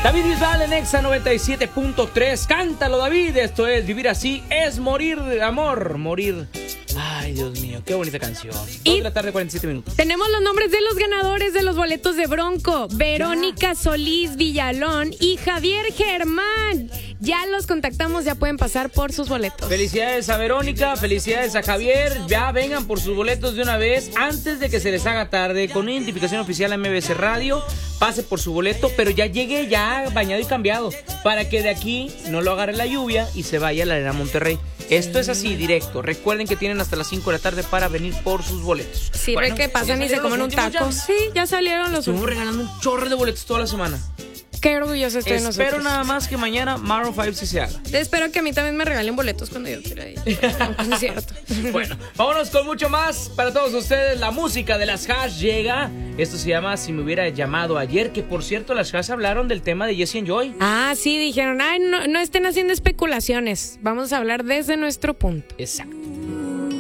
David Bisbal en Exa 97.3. Cántalo, David. Esto es Vivir Así es Morir de Amor. Morir. Ay, Dios mío, qué bonita canción. 2 de la tarde, 47 minutos. Tenemos los nombres de los ganadores de los boletos de Bronco: Verónica Solís Villalón y Javier Germán. Ya los contactamos, ya pueden pasar por sus boletos. Felicidades a Verónica, felicidades a Javier. Ya vengan por sus boletos de una vez, antes de que se les haga tarde. Con una identificación oficial a MBS Radio, pase por su boleto, pero ya llegue ya bañado y cambiado, para que de aquí no lo agarre la lluvia y se vaya a la Arena Monterrey. Esto es así, directo. Recuerden que tienen hasta las 5 de la tarde para venir por sus boletos. Sí, bueno, que pasan y se comen un taco. Sí, ya salieron los Estuvimos regalando un chorro de boletos toda la semana. Qué orgulloso estoy de nosotros. Espero nada más que mañana Maroon 5 sí se haga. Espero que a mí también me regalen boletos cuando yo quiera ir. No es cierto. Bueno, vámonos con mucho más para todos ustedes. La música de las Hash llega. Esto se llama Si me hubiera llamado ayer. Que por cierto, las Hash hablaron del tema de Jesse and Joy. Ah, sí, dijeron, ay, no estén haciendo especulaciones. Vamos a hablar desde nuestro punto. Exacto.